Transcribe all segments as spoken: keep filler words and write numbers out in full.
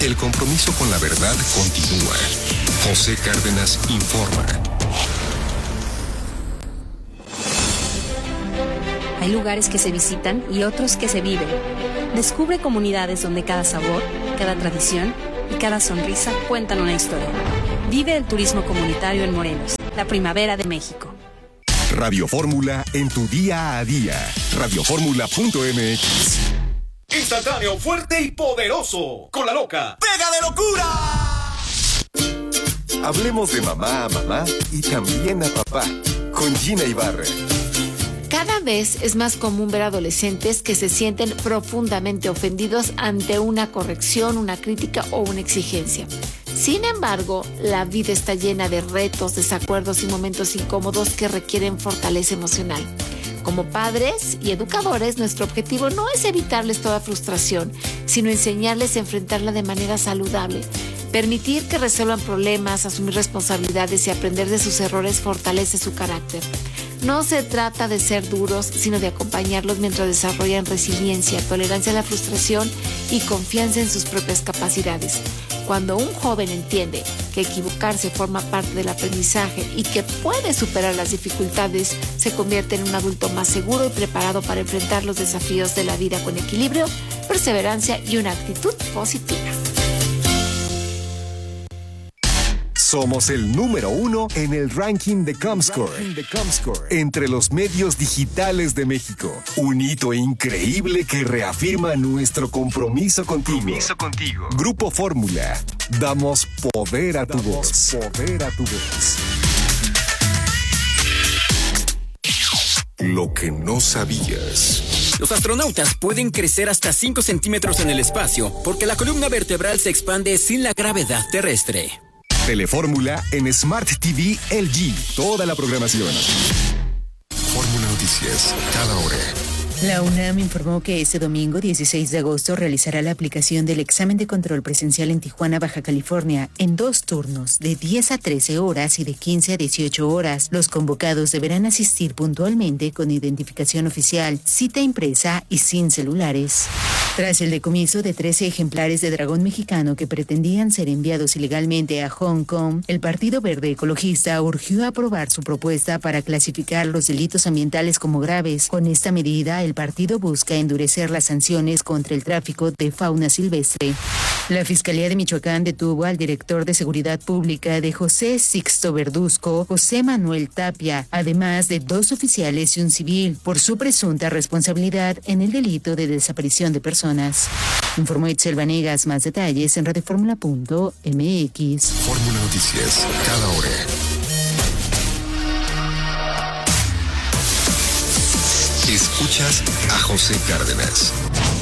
El compromiso con la verdad continúa. José Cárdenas informa. Hay lugares que se visitan y otros que se viven. Descubre comunidades donde cada sabor, cada tradición y cada sonrisa cuentan una historia. Vive el turismo comunitario en Morelos, la primavera de México. Radio Fórmula en tu día a día. radio fórmula punto m x. Instantáneo, fuerte y poderoso. Con la loca. ¡Pega de locura! Hablemos de mamá a mamá y también a papá. Con Gina Ibarra. Cada vez es más común ver adolescentes que se sienten profundamente ofendidos ante una corrección, una crítica o una exigencia. Sin embargo, la vida está llena de retos, desacuerdos y momentos incómodos que requieren fortaleza emocional. Como padres y educadores, nuestro objetivo no es evitarles toda frustración, sino enseñarles a enfrentarla de manera saludable. Permitir que resuelvan problemas, asumir responsabilidades y aprender de sus errores fortalece su carácter. No se trata de ser duros, sino de acompañarlos mientras desarrollan resiliencia, tolerancia a la frustración y confianza en sus propias capacidades. Cuando un joven entiende que equivocarse forma parte del aprendizaje y que puede superar las dificultades, se convierte en un adulto más seguro y preparado para enfrentar los desafíos de la vida con equilibrio, perseverancia y una actitud positiva. Somos el número uno en el ranking de Comscore, entre los medios digitales de México. Un hito increíble que reafirma nuestro compromiso contigo. Compromiso contigo. Grupo Fórmula. Damos poder a tu voz. Poder a tu voz. Lo que no sabías. Los astronautas pueden crecer hasta cinco centímetros en el espacio porque la columna vertebral se expande sin la gravedad terrestre. Telefórmula en Smart T V L G. Toda la programación. Fórmula Noticias, cada hora. La UNAM informó que este domingo dieciséis de agosto realizará la aplicación del examen de control presencial en Tijuana, Baja California, en dos turnos, de diez a trece horas y de quince a dieciocho horas. Los convocados deberán asistir puntualmente con identificación oficial, cita impresa y sin celulares. Tras el decomiso de trece ejemplares de dragón mexicano que pretendían ser enviados ilegalmente a Hong Kong, el Partido Verde Ecologista urgió a aprobar su propuesta para clasificar los delitos ambientales como graves. Con esta medida, el partido busca endurecer las sanciones contra el tráfico de fauna silvestre. La Fiscalía de Michoacán detuvo al director de Seguridad Pública de José Sixto Verduzco, José Manuel Tapia, además de dos oficiales y un civil, por su presunta responsabilidad en el delito de desaparición de personas. Informó Itzel Vanegas. Más detalles en radio fórmula punto m x. Fórmula Noticias, cada hora. Escuchas a José Cárdenas.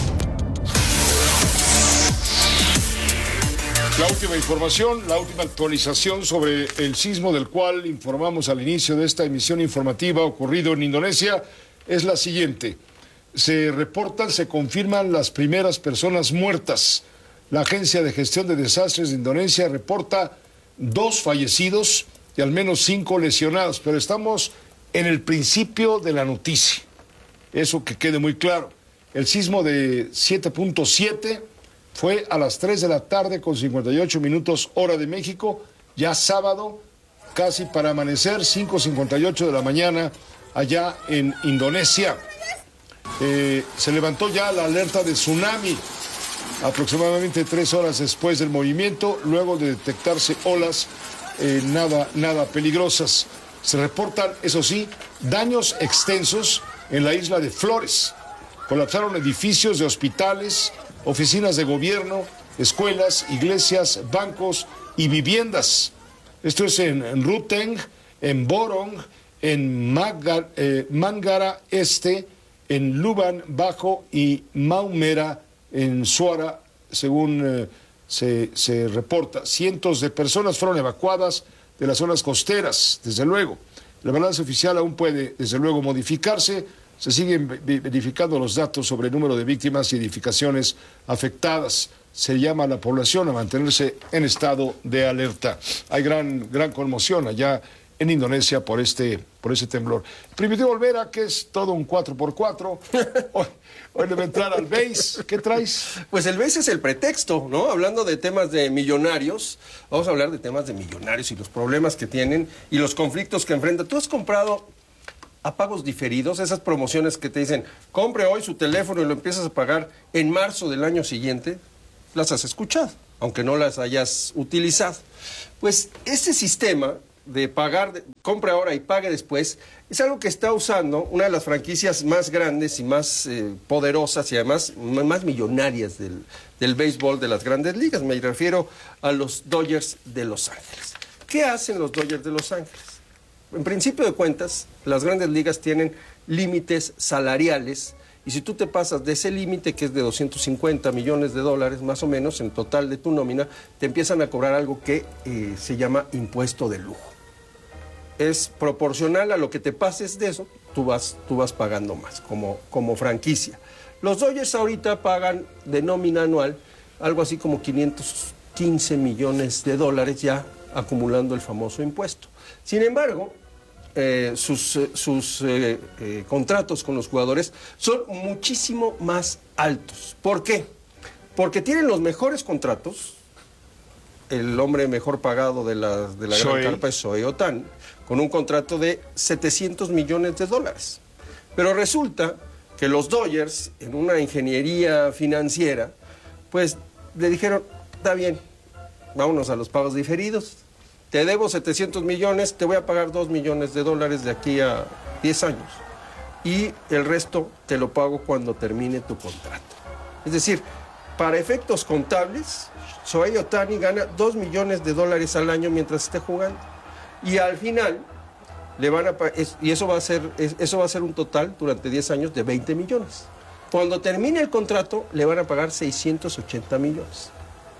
La última información, la última actualización sobre el sismo del cual informamos al inicio de esta emisión informativa ocurrido en Indonesia es la siguiente. Se reportan, se confirman las primeras personas muertas. La Agencia de Gestión de Desastres de Indonesia reporta dos fallecidos y al menos cinco lesionados, pero estamos en el principio de la noticia. Eso que quede muy claro. El sismo de siete punto siete fue a las tres de la tarde con cincuenta y ocho minutos hora de México, ya sábado, casi para amanecer, cinco cincuenta y ocho de la mañana allá en Indonesia. Eh, se levantó ya la alerta de tsunami aproximadamente tres horas después del movimiento, luego de detectarse olas eh, nada, nada peligrosas. Se reportan, eso sí, daños extensos en la isla de Flores. Colapsaron edificios de hospitales, oficinas de gobierno, escuelas, iglesias, bancos y viviendas. Esto es en, en Ruteng, en Borong, en Maga, eh, Mangara Este, en Luban Bajo y Maumera en Suara, según eh, se, se reporta. Cientos de personas fueron evacuadas de las zonas costeras, desde luego. La balanza oficial aún puede, desde luego, modificarse. Se siguen verificando los datos sobre el número de víctimas y edificaciones afectadas. Se llama a la población a mantenerse en estado de alerta. Hay gran, gran conmoción allá en Indonesia por este, por ese temblor. Primitivo Olvera, que es todo un cuatro por cuatro. Hoy, hoy le va a entrar al base. ¿Qué traes? Pues el base es el pretexto, ¿no? Hablando de temas de millonarios, vamos a hablar de temas de millonarios y los problemas que tienen y los conflictos que enfrentan. ¿Tú has comprado a pagos diferidos, esas promociones que te dicen, compre hoy su teléfono y lo empiezas a pagar en marzo del año siguiente? Las has escuchado, aunque no las hayas utilizado. Pues este sistema de pagar, de, compre ahora y pague después, es algo que está usando una de las franquicias más grandes y más eh, poderosas y además más millonarias del, del béisbol de las grandes ligas. Me refiero a los Dodgers de Los Ángeles. ¿Qué hacen los Dodgers de Los Ángeles? En principio de cuentas, las grandes ligas tienen límites salariales y si tú te pasas de ese límite, que es de doscientos cincuenta millones de dólares más o menos en total de tu nómina, te empiezan a cobrar algo que eh, se llama impuesto de lujo. Es proporcional a lo que te pases de eso, tú vas, tú vas pagando más como, como franquicia. Los Dodgers ahorita pagan de nómina anual algo así como quinientos quince millones de dólares ya acumulando el famoso impuesto. Sin embargo, eh, sus, eh, sus eh, eh, contratos con los jugadores son muchísimo más altos. ¿Por qué? Porque tienen los mejores contratos. El hombre mejor pagado de la, de la gran carpa es Shohei Ohtani, con un contrato de setecientos millones de dólares. Pero resulta que los Dodgers, en una ingeniería financiera, pues le dijeron, está bien, vámonos a los pagos diferidos. Te debo setecientos millones, te voy a pagar dos millones de dólares de aquí a diez años. Y el resto te lo pago cuando termine tu contrato. Es decir, para efectos contables, Shohei Ohtani gana dos millones de dólares al año mientras esté jugando. Y al final, le van a y eso va a ser, eso va a ser un total durante diez años de veinte millones. Cuando termine el contrato, le van a pagar seiscientos ochenta millones.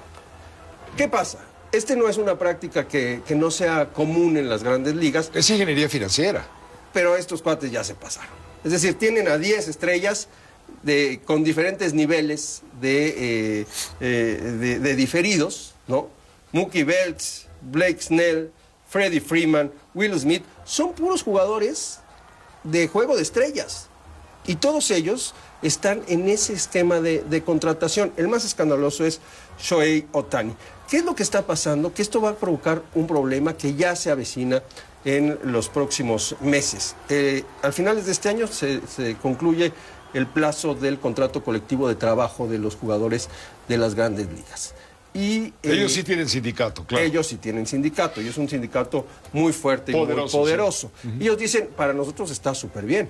¿Qué pasa? Este no es una práctica que, que no sea común en las grandes ligas. Es ingeniería financiera. Pero estos cuates ya se pasaron. Es decir, tienen a diez estrellas de, con diferentes niveles de, eh, eh, de, de diferidos, ¿no? Mookie Betts, Blake Snell, Freddie Freeman, Will Smith, son puros jugadores de juego de estrellas. Y todos ellos están en ese esquema de, de contratación. El más escandaloso es Shohei Ohtani. ¿Qué es lo que está pasando? Que esto va a provocar un problema que ya se avecina en los próximos meses. Eh, al finales de este año se, se concluye el plazo del contrato colectivo de trabajo de los jugadores de las grandes ligas. Y, eh, ellos sí tienen sindicato, claro. Ellos sí tienen sindicato, y es un sindicato muy fuerte poderoso, y muy poderoso. Sí. Uh-huh. Y ellos dicen, para nosotros está súper bien.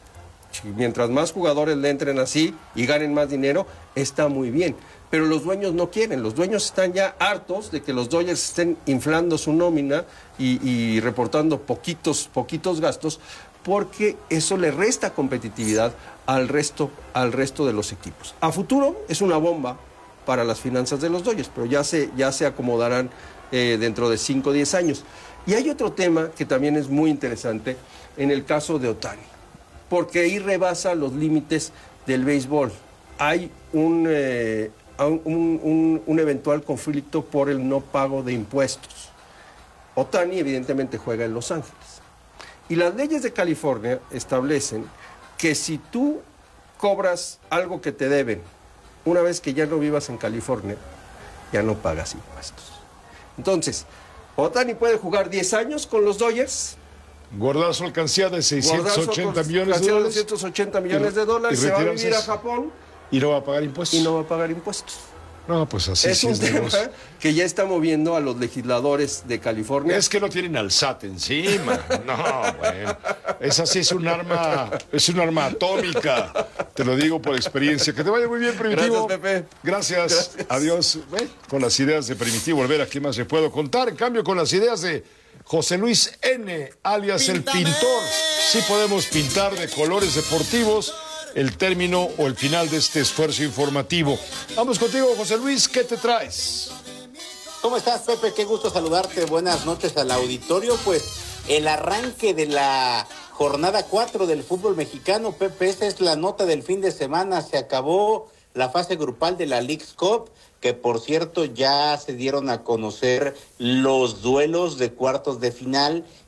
Mientras más jugadores le entren así y ganen más dinero, está muy bien. Pero los dueños no quieren. Los dueños están ya hartos de que los Dodgers estén inflando su nómina y, y reportando poquitos, poquitos gastos, porque eso le resta competitividad al resto, al resto de los equipos. A futuro es una bomba para las finanzas de los Dodgers, pero ya se, ya se acomodarán eh, dentro de cinco o diez años. Y hay otro tema que también es muy interesante en el caso de Ohtani, porque ahí rebasa los límites del béisbol. Hay un, eh, un, un, un eventual conflicto por el no pago de impuestos. Ohtani evidentemente juega en Los Ángeles. Y las leyes de California establecen que si tú cobras algo que te deben, una vez que ya no vivas en California, ya no pagas impuestos. Entonces, Ohtani puede jugar diez años con los Dodgers, guardar su alcancía de seiscientos ochenta millones de dólares. seiscientos ochenta millones de dólares, se va a vivir a Japón. Y no va a pagar impuestos. Y no va a pagar impuestos. No, pues así es sí un es tema negocio. que ya está moviendo a los legisladores de California. Es que no tienen al S A T encima. No, bueno. Esa sí es un arma, es un arma atómica. Te lo digo por experiencia. Que te vaya muy bien, Primitivo. Gracias, Pepe. Gracias. Gracias. Adiós. ¿Eh? Con las ideas de Primitivo Olvera, ¿qué más le puedo contar? En cambio, con las ideas de José Luis N., alias Píntame. El Pintor. Sí podemos pintar de colores deportivos el término o el final de este esfuerzo informativo. Vamos contigo, José Luis, ¿qué te traes? ¿Cómo estás, Pepe? Qué gusto saludarte. Buenas noches al auditorio. Pues el arranque de la jornada cuatro del fútbol mexicano, Pepe, esa es la nota del fin de semana. Se acabó la fase grupal de la Leagues Cup, que por cierto ya se dieron a conocer los duelos de cuartos de final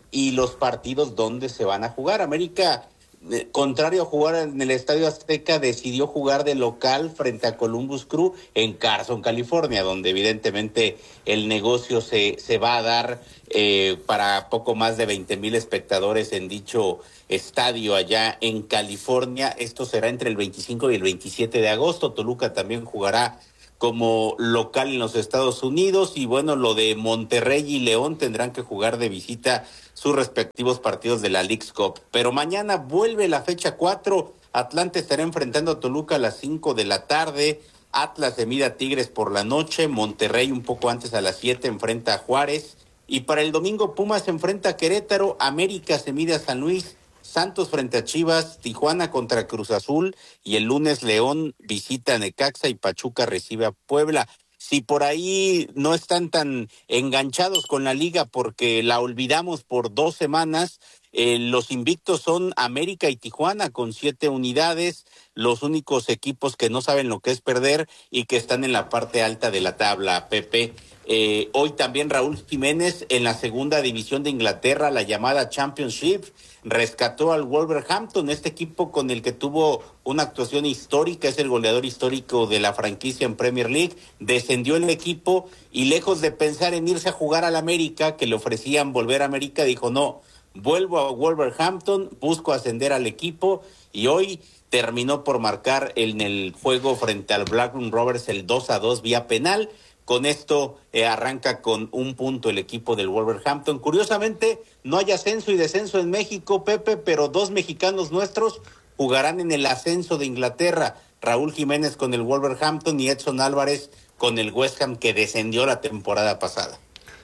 y los partidos donde se van a jugar. América, eh, contrario a jugar en el Estadio Azteca, decidió jugar de local frente a Columbus Crew en Carson, California, donde evidentemente el negocio se, se va a dar eh, para poco más de veinte mil espectadores en dicho estadio allá en California. Esto será entre el veinticinco y el veintisiete de agosto. Toluca también jugará como local en los Estados Unidos, y bueno, lo de Monterrey y León tendrán que jugar de visita sus respectivos partidos de la Leagues Cup. Pero mañana vuelve la fecha cuatro, Atlante estará enfrentando a Toluca a las cinco de la tarde, Atlas se mide a Tigres por la noche, Monterrey un poco antes a las siete enfrenta a Juárez, y para el domingo Pumas se enfrenta a Querétaro, América se mide a San Luis, Santos frente a Chivas, Tijuana contra Cruz Azul, y el lunes León visita a Necaxa y Pachuca recibe a Puebla. Si por ahí no están tan enganchados con la liga porque la olvidamos por dos semanas, eh, los invictos son América y Tijuana con siete unidades, los únicos equipos que no saben lo que es perder y que están en la parte alta de la tabla, Pepe. Eh, hoy también Raúl Jiménez en la segunda división de Inglaterra, la llamada Championship, rescató al Wolverhampton, este equipo con el que tuvo una actuación histórica, es el goleador histórico de la franquicia en Premier League, descendió el equipo y lejos de pensar en irse a jugar al América, que le ofrecían volver a América, dijo no, vuelvo a Wolverhampton, busco ascender al equipo, y hoy terminó por marcar en el juego frente al Blackburn Rovers el dos a dos vía penal. Con esto eh, arranca con un punto el equipo del Wolverhampton. Curiosamente, no hay ascenso y descenso en México, Pepe, pero dos mexicanos nuestros jugarán en el ascenso de Inglaterra. Raúl Jiménez con el Wolverhampton y Edson Álvarez con el West Ham, que descendió la temporada pasada.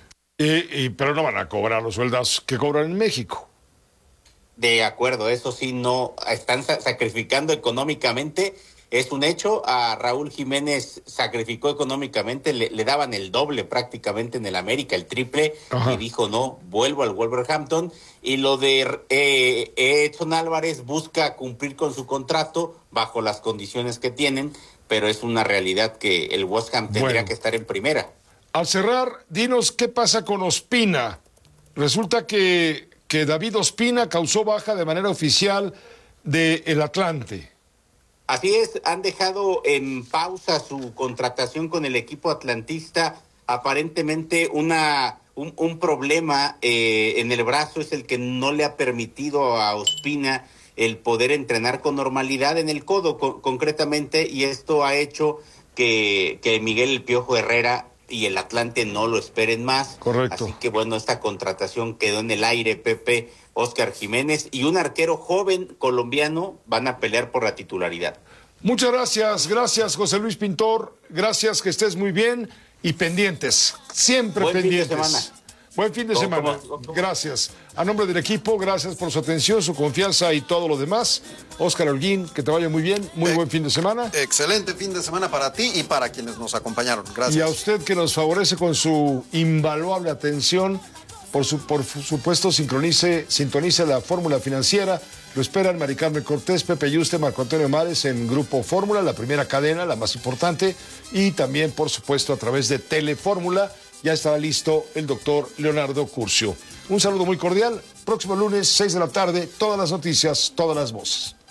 Y, y, pero no van a cobrar los sueldos que cobran en México. De acuerdo, eso sí, no están sa- sacrificando económicamente. Es un hecho, a Raúl Jiménez sacrificó económicamente, le, le daban el doble prácticamente en el América, el triple, Ajá. y dijo no, vuelvo al Wolverhampton. Y lo de eh, Edson Álvarez busca cumplir con su contrato bajo las condiciones que tienen, pero es una realidad que el West Ham tendría bueno. que estar en primera. Al cerrar, dinos qué pasa con Ospina. Resulta que, que David Ospina causó baja de manera oficial del Atlante. Así es, han dejado en pausa su contratación con el equipo atlantista. Aparentemente una un, un problema eh, en el brazo es el que no le ha permitido a Ospina el poder entrenar con normalidad en el codo, co- concretamente, y esto ha hecho que, que Miguel El Piojo Herrera y el Atlante no lo esperen más. Correcto. Así que bueno, esta contratación quedó en el aire, Pepe. Óscar Jiménez y un arquero joven colombiano van a pelear por la titularidad. Muchas gracias, gracias José Luis Pintor, gracias, que estés muy bien y pendientes, siempre Buen pendientes. Fin de semana. Buen fin de ¿Cómo, semana. cómo, cómo? Gracias. A nombre del equipo, gracias por su atención, su confianza y todo lo demás. Óscar Holguín, que te vaya muy bien, muy eh, buen fin de semana. Excelente fin de semana para ti y para quienes nos acompañaron. Gracias. Y a usted que nos favorece con su invaluable atención. Por, su, por supuesto, sincronice, sintonice la fórmula financiera. Lo esperan Mari Carmen Cortés, Pepe Yuste, Marco Antonio Mares en Grupo Fórmula, la primera cadena, la más importante. Y también, por supuesto, a través de Telefórmula. Ya estará listo el doctor Leonardo Curcio. Un saludo muy cordial. Próximo lunes, seis de la tarde, todas las noticias, todas las voces.